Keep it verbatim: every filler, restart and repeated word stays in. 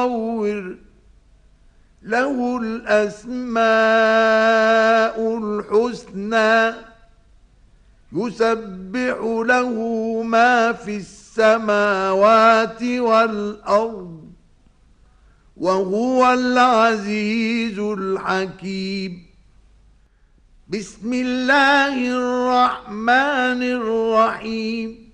له الأسماء الحسنى يسبح له ما في السماوات والأرض وهو العزيز الحكيم. بسم الله الرحمن الرحيم.